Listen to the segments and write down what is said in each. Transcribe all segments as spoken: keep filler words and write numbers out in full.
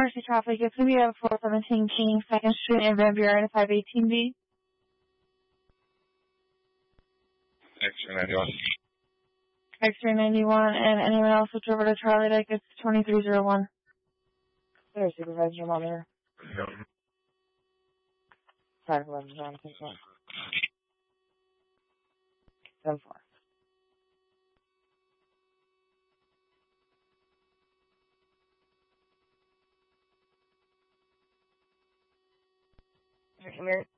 Emergency traffic, it's going to be at four seventeen King second Street in Van Buren at five eighteen B. X-ray ninety-one. X-ray ninety-one, and anyone else switch over to Charlie Deck, it's twenty-three oh one. There, Supervisor Monitor. Yep. five eleven, John, ten four. ten four. Mary.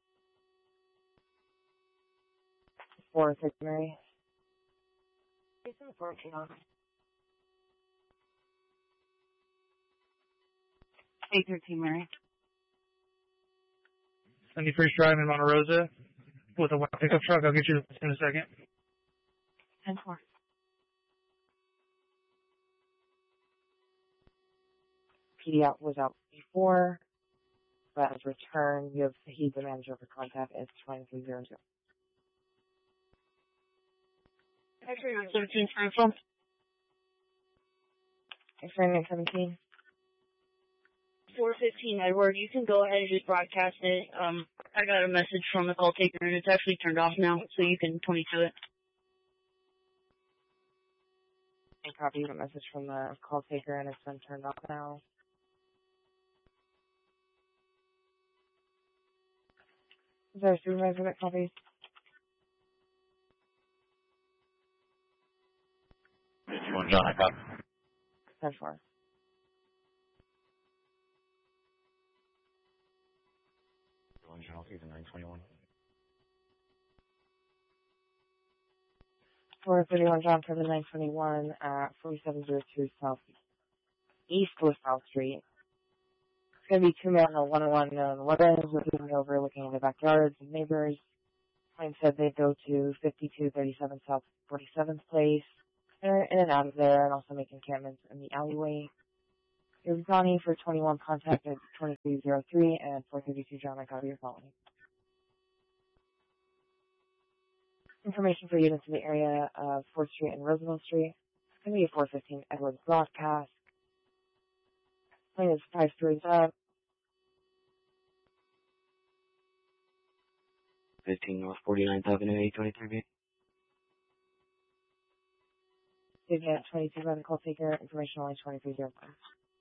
four six Mary. Jason fourteen on. eight thirteen Mary. seventy-first Drive in Monte Rosa with a white pickup truck. I'll get you in a second. ten four. P D out was out before, but as returned, you have he's the manager for contact. It's twenty-three oh two. X-ray nine seventeen, Franklin. X-ray nine seventeen. four fifteen, Edward. You can go ahead and just broadcast it. Um, I got a message from the call taker, and it's actually turned off now, so you can twenty-two it. I copied a message from the call taker, and it's been turned off now. Is there a supervisor that copies? fifty-one John, I copy. ten four. fifty-one John, season nine twenty-one. four thirty-one John for the nine twenty-one at forty-seven oh two South East LaSalle Street. It's going to be two males and one one known weapons looking over, looking in the backyards and neighbors. Client said they'd go to fifty-two thirty-seven South forty-seventh Place. They're in and out of there and also making encampments in the alleyway. It was Donnie for twenty-one contact at twenty-three oh three and four thirty-two John, I copy your following. Information for units in the area of fourth Street and Roosevelt Street. It's going to be a four fifteen Edwards broadcast. Plane is five stories up. fifteen North forty-ninth Avenue, eight twenty-three B. Did get twenty-two by the call taker. Information only twenty-three oh one.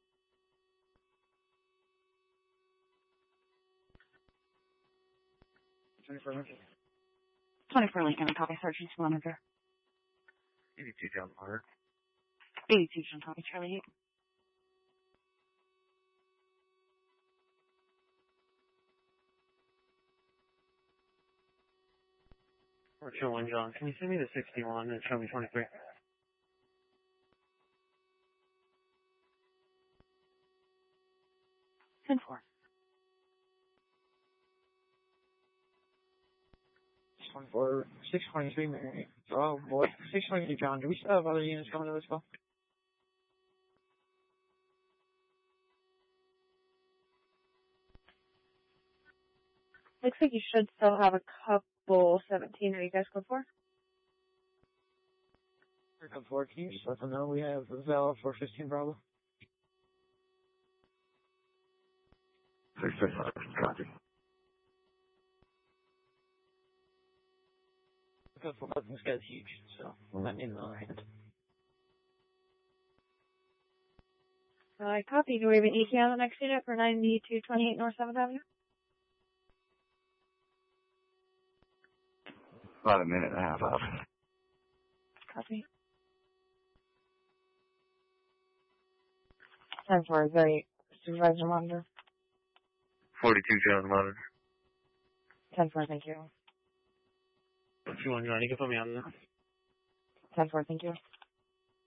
twenty-four Lincoln. twenty-four Lincoln, copy Sergeant Monitor. eighty-two John Park. eighty-two John, copy Charlie. Or two one John. Can you send me the sixty-one and show me twenty-three? ten four. twenty-four, six twenty-three, Mary. Oh boy, six twenty-three John. Do we still have other units coming to this call? Looks like you should still have a couple seventeen. Are you guys go for? Come forward. Can you just let them know we have a Val four fifteen Bravo? six six copy. Because this guy's huge, so we'll let me know. I uh, copy. Do we have an E T on the next unit for ninety-two twenty-eight North seventh Avenue? About a minute and a half out. Copy. ten four, very Supervisor Monitor. forty-two John Monitor. ten four, thank you. two one John, you can put me on there. ten four, thank you.